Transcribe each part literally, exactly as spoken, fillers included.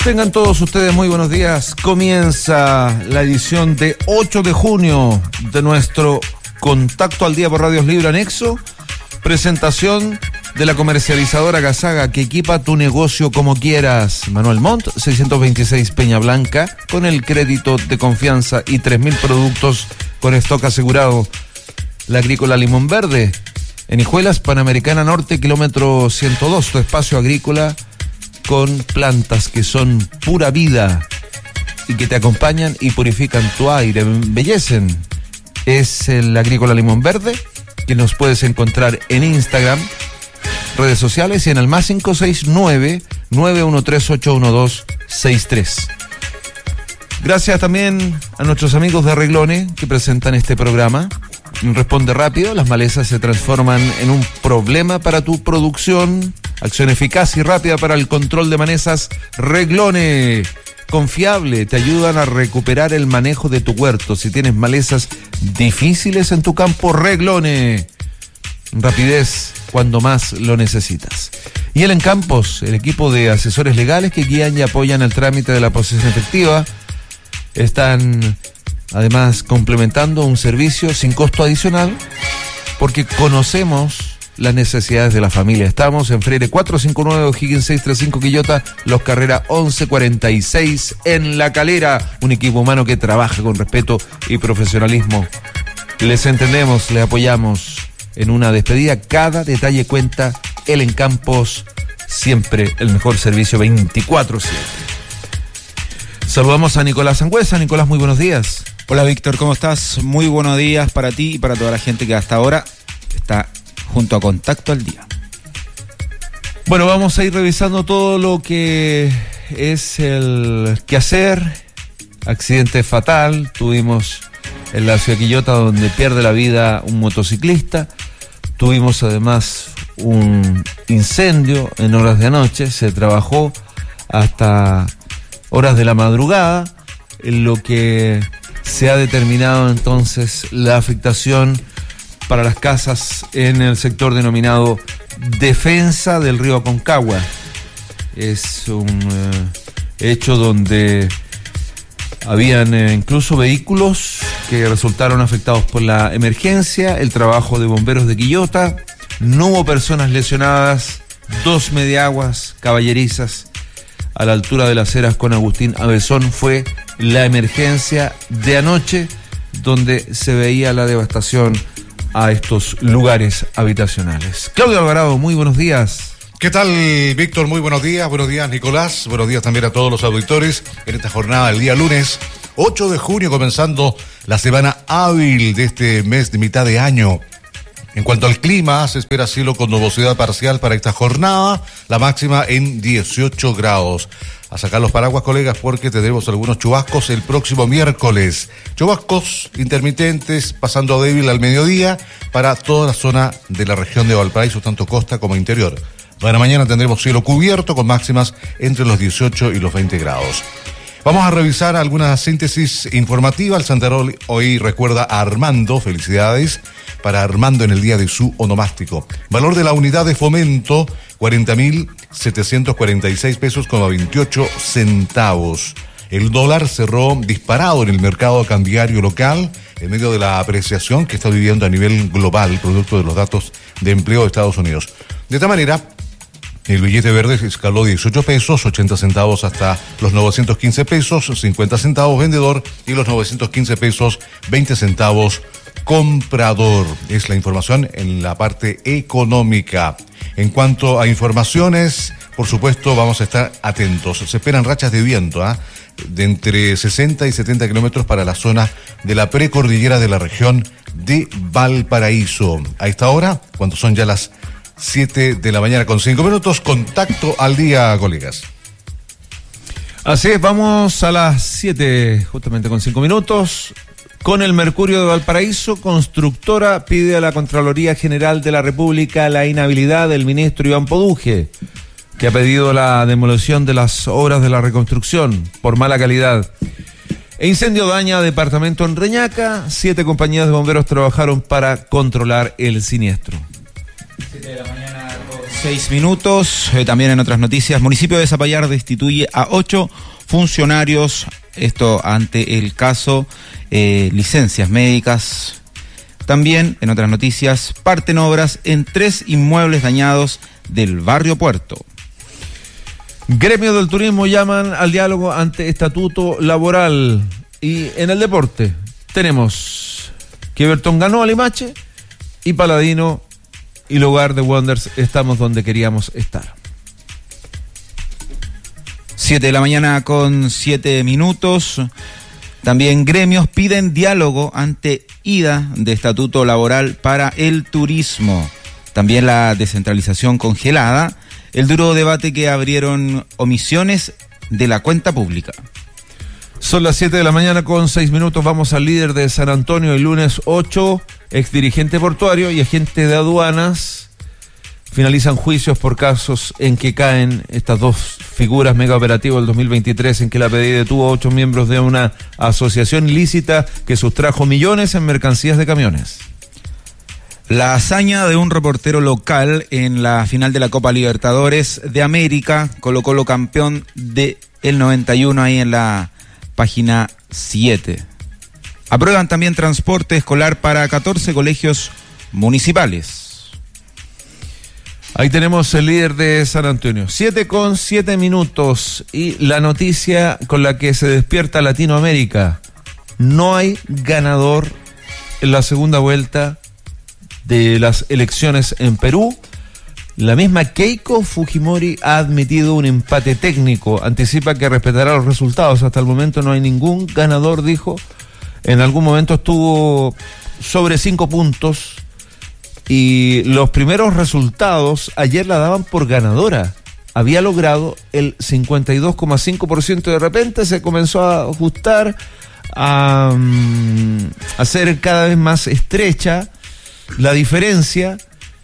Tengan todos ustedes muy buenos días. Comienza la edición de ocho de junio de nuestro Contacto al Día por Radios Libre Anexo. Presentación de la comercializadora Gasaga, que equipa tu negocio como quieras. Manuel Montt, seiscientos veintiséis Peña Blanca, con el crédito de confianza y tres mil productos con stock asegurado. La Agrícola Limón Verde, en Hijuelas, Panamericana Norte, kilómetro ciento dos, tu espacio agrícola con plantas que son pura vida y que te acompañan y purifican tu aire, embellecen. Es el Agrícola Limón Verde, que nos puedes encontrar en Instagram, redes sociales y en el más cinco seis nueve, nueve uno tres, ocho uno dos seis tres. Gracias también a nuestros amigos de Reglone que presentan este programa. Responde rápido, las malezas se transforman en un problema para tu producción. Acción eficaz y rápida para el control de malezas. Reglone, confiable, te ayudan a recuperar el manejo de tu huerto. Si tienes malezas difíciles en tu campo, Reglone, rapidez cuando más lo necesitas. Y el Encampos, el equipo de asesores legales que guían y apoyan el trámite de la posesión efectiva, están además complementando un servicio sin costo adicional, porque conocemos las necesidades de la familia. Estamos en Freire cuatrocientos cincuenta y nueve, O'Higgins seiscientos treinta y cinco, Quillota, Los Carrera once cuarenta y seis en La Calera. Un equipo humano que trabaja con respeto y profesionalismo. Les entendemos, les apoyamos en una despedida. Cada detalle cuenta. El Encampos, siempre el mejor servicio veinticuatro siete. Saludamos a Nicolás Sangüesa. Nicolás, muy buenos días. Hola Víctor, ¿cómo estás? Muy buenos días para ti y para toda la gente que hasta ahora está junto a Contacto al Día. Bueno, vamos a ir revisando todo lo que es el quehacer. Accidente fatal tuvimos en la ciudad de Quillota, donde pierde la vida un motociclista. Tuvimos además un incendio en horas de anoche. Se trabajó hasta horas de la madrugada, en lo que se ha determinado entonces la afectación para las casas en el sector denominado Defensa del Río Aconcagua. Es un eh, hecho donde habían eh, incluso vehículos que resultaron afectados por la emergencia, el trabajo de bomberos de Quillota. No hubo personas lesionadas, dos mediaguas caballerizas a la altura de las Heras con Agustín Avezón. Fue la emergencia de anoche, donde se veía la devastación a estos lugares habitacionales. Claudio Alvarado, muy buenos días. ¿Qué tal, Víctor? Muy buenos días. Buenos días, Nicolás. Buenos días también a todos los auditores en esta jornada del día lunes, ocho de junio, comenzando la semana hábil de este mes de mitad de año. En cuanto al clima, se espera cielo con nubosidad parcial para esta jornada, la máxima en dieciocho grados. A sacar los paraguas, colegas, porque tendremos algunos chubascos el próximo miércoles. Chubascos intermitentes, pasando a débil al mediodía para toda la zona de la región de Valparaíso, tanto costa como interior. Para mañana tendremos cielo cubierto con máximas entre los dieciocho y los veinte grados. Vamos a revisar alguna síntesis informativa. El Santarol hoy recuerda a Armando. Felicidades para Armando en el día de su onomástico. Valor de la unidad de fomento, cuarenta mil setecientos cuarenta y seis pesos con veintiocho centavos. El dólar cerró disparado en el mercado cambiario local en medio de la apreciación que está viviendo a nivel global, producto de los datos de empleo de Estados Unidos. De esta manera, el billete verde escaló dieciocho pesos, ochenta centavos hasta los novecientos quince pesos, cincuenta centavos vendedor y los novecientos quince pesos, veinte centavos comprador. Es la información en la parte económica. En cuanto a informaciones, por supuesto, vamos a estar atentos. Se esperan rachas de viento, ¿eh? de entre sesenta y setenta kilómetros para la zona de la precordillera de la región de Valparaíso. A esta hora, cuando son ya las siete de la mañana con cinco minutos, Contacto al Día, colegas. Así es, vamos a las siete, justamente con cinco minutos. Con el Mercurio de Valparaíso, constructora pide a la Contraloría General de la República la inhabilidad del ministro Iván Poduje, que ha pedido la demolición de las obras de la reconstrucción por mala calidad. E incendio daña departamento en Reñaca. Siete compañías de bomberos trabajaron para controlar el siniestro. siete de la mañana con Seis minutos. Eh, también en otras noticias, municipio de Zapallar destituye a ocho funcionarios. Esto ante el caso eh, licencias médicas. También en otras noticias, parten obras en tres inmuebles dañados del barrio Puerto. Gremio del turismo llaman al diálogo ante estatuto laboral. Y en el deporte tenemos que Everton ganó a Limache y Paladino y lugar de Wanderers estamos donde queríamos estar. Siete de la mañana con siete minutos. También gremios piden diálogo ante ida de estatuto laboral para el turismo. También la descentralización congelada. El duro debate que abrieron omisiones de la cuenta pública. Son las siete de la mañana con seis minutos. Vamos al líder de San Antonio el lunes ocho. Exdirigente portuario y agente de aduanas finalizan juicios por casos en que caen estas dos figuras mega operativas del dos mil veintitrés, en que la P D I detuvo a ocho miembros de una asociación ilícita que sustrajo millones en mercancías de camiones. La hazaña de un reportero local en la final de la Copa Libertadores de América, Colo Colo campeón de el noventa y uno, ahí en la página siete. Aprueban también transporte escolar para catorce colegios municipales. Ahí tenemos el líder de San Antonio. siete con siete minutos y la noticia con la que se despierta Latinoamérica. No hay ganador en la segunda vuelta de las elecciones en Perú. La misma Keiko Fujimori ha admitido un empate técnico. Anticipa que respetará los resultados. Hasta el momento no hay ningún ganador, dijo. En algún momento estuvo sobre cinco puntos. Y los primeros resultados ayer la daban por ganadora. Había logrado el cincuenta y dos coma cinco por ciento. De repente se comenzó a ajustar, a, um, a ser cada vez más estrecha la diferencia.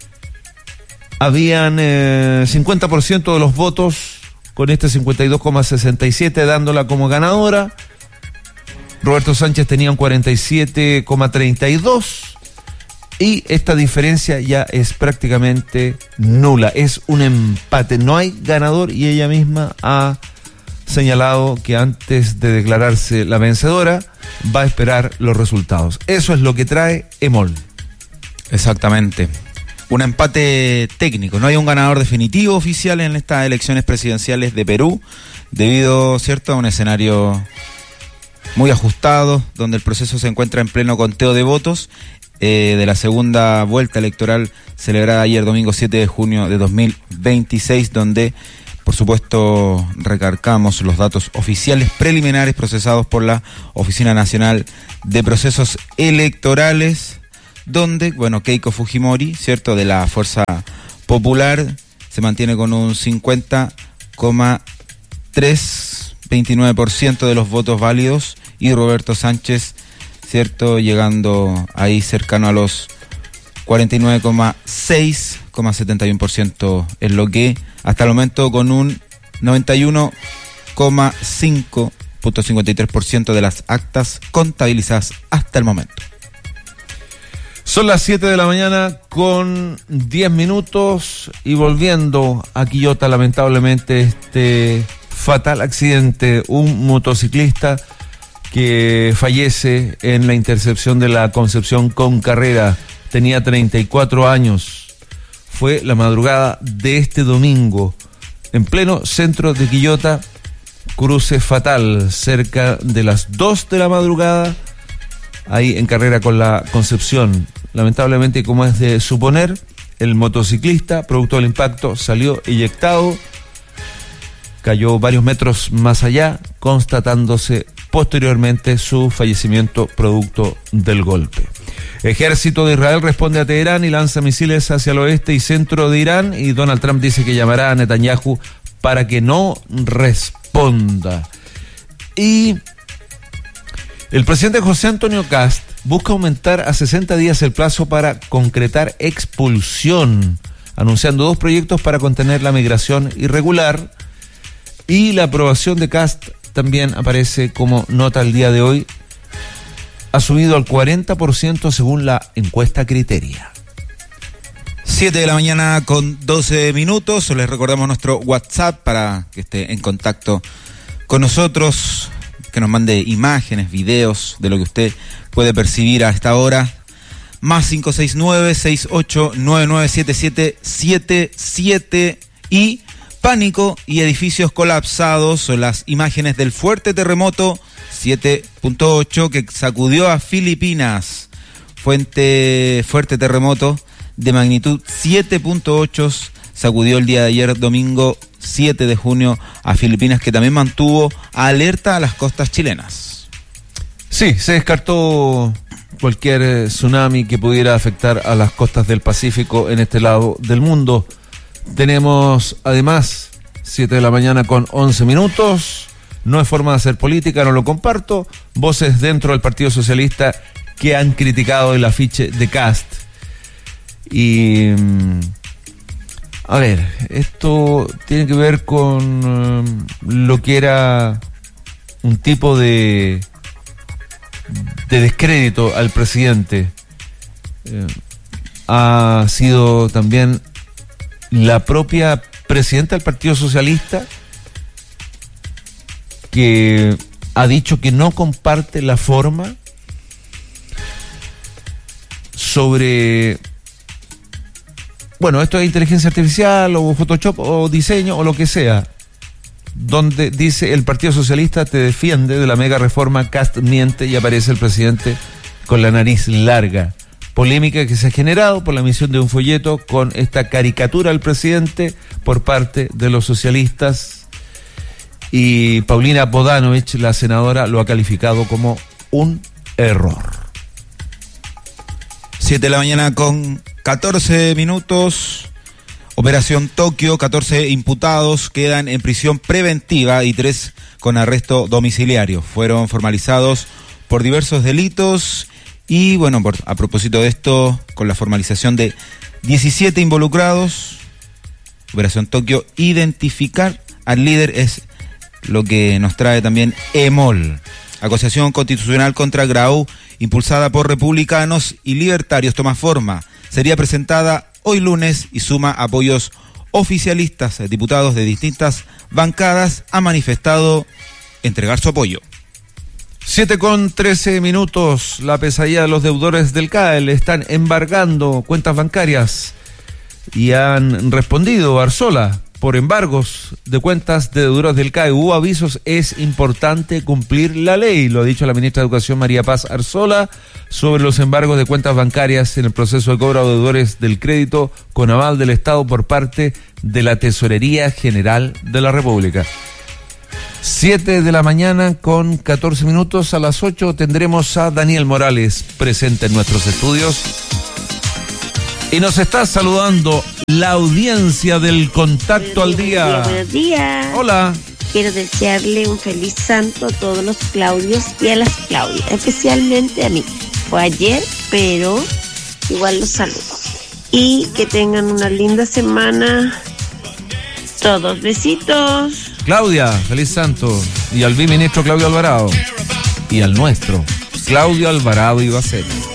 Habían eh, cincuenta por ciento de los votos con este cincuenta y dos coma sesenta y siete dándola como ganadora. Roberto Sánchez tenía un cuarenta y siete coma treinta y dos. Y esta diferencia ya es prácticamente nula, es un empate, no hay ganador y ella misma ha señalado que antes de declararse la vencedora va a esperar los resultados. Eso es lo que trae EMOL. Exactamente, un empate técnico, no hay un ganador definitivo oficial en estas elecciones presidenciales de Perú, debido, cierto, a un escenario muy ajustado, donde el proceso se encuentra en pleno conteo de votos. Eh, de la segunda vuelta electoral celebrada ayer domingo siete de junio de dos mil veintiséis, donde por supuesto recargamos los datos oficiales preliminares procesados por la Oficina Nacional de Procesos Electorales, donde, bueno, Keiko Fujimori, cierto, de la Fuerza Popular, se mantiene con un cincuenta coma trescientos veintinueve por ciento de los votos válidos, y Roberto Sánchez, cierto, llegando ahí cercano a los cuarenta y nueve coma seis coma setenta y uno por ciento, en lo que hasta el momento con un noventa y uno coma cinco punto cincuenta y tres por ciento de las actas contabilizadas hasta el momento. Son las siete de la mañana con diez minutos y volviendo a Quillota, lamentablemente este fatal accidente, un motociclista que fallece en la intercepción de la Concepción con Carrera, tenía treinta y cuatro años, fue la madrugada de este domingo, en pleno centro de Quillota, cruce fatal, cerca de las dos de la madrugada, ahí en Carrera con la Concepción. Lamentablemente, como es de suponer, el motociclista, producto del impacto, salió eyectado, cayó varios metros más allá, constatándose posteriormente su fallecimiento producto del golpe. Ejército de Israel responde a Teherán y lanza misiles hacia el oeste y centro de Irán, y Donald Trump dice que llamará a Netanyahu para que no responda. Y el presidente José Antonio Kast busca aumentar a sesenta días el plazo para concretar expulsión, anunciando dos proyectos para contener la migración irregular, y la aprobación de Kast también aparece como nota el día de hoy, ha subido al cuarenta por ciento según la encuesta Criteria. siete de la mañana con doce minutos. Les recordamos nuestro WhatsApp para que esté en contacto con nosotros, que nos mande imágenes, videos de lo que usted puede percibir a esta hora. Más cinco seis nueve, seis ocho nueve nueve siete siete siete siete. Y pánico y edificios colapsados son las imágenes del fuerte terremoto siete punto ocho que sacudió a Filipinas. Fuente, fuerte terremoto de magnitud siete punto ocho sacudió el día de ayer, domingo siete de junio, a Filipinas, que también mantuvo alerta a las costas chilenas. Sí, se descartó cualquier tsunami que pudiera afectar a las costas del Pacífico en este lado del mundo. Tenemos además siete de la mañana con once minutos. No es forma de hacer política, no lo comparto. Voces dentro del Partido Socialista que han criticado el afiche de Kast. Y a ver, esto tiene que ver con um, lo que era un tipo de de descrédito al presidente. Eh, ha sido también la propia presidenta del Partido Socialista que ha dicho que no comparte la forma sobre, bueno, esto es inteligencia artificial o Photoshop o diseño o lo que sea, donde dice el Partido Socialista te defiende de la mega reforma, Kast miente y aparece el presidente con la nariz larga. Polémica que se ha generado por la emisión de un folleto con esta caricatura al presidente por parte de los socialistas, y Paulina Bodanovich, la senadora, lo ha calificado como un error. siete de la mañana con catorce minutos. Operación Tokio, catorce imputados quedan en prisión preventiva y tres con arresto domiciliario. Fueron formalizados por diversos delitos y, bueno, por, a propósito de esto, con la formalización de diecisiete involucrados, Operación Tokio, identificar al líder es lo que nos trae también EMOL. Acusación constitucional contra Grau, impulsada por republicanos y libertarios, toma forma. Sería presentada hoy lunes y suma apoyos oficialistas. Diputados de distintas bancadas han manifestado entregar su apoyo. siete con trece minutos. La pesadilla de los deudores del C A E L están embargando cuentas bancarias y han respondido Arzola por embargos de cuentas de deudores del C A E. Hubo avisos, es importante cumplir la ley, lo ha dicho la ministra de Educación María Paz Arzola sobre los embargos de cuentas bancarias en el proceso de cobro de deudores del crédito con aval del Estado por parte de la Tesorería General de la República. siete de la mañana con catorce minutos. A las ocho tendremos a Daniel Morales presente en nuestros estudios. Y nos está saludando la audiencia del Contacto al Día. Buenos días. Hola. Quiero desearle un feliz santo a todos los Claudios y a las Claudias, especialmente a mí. Fue ayer, pero igual los saludo. Y que tengan una linda semana. Todos besitos. Claudia, feliz santo. Y al biministro Claudio Alvarado. Y al nuestro, Claudio Alvarado Ibaceta.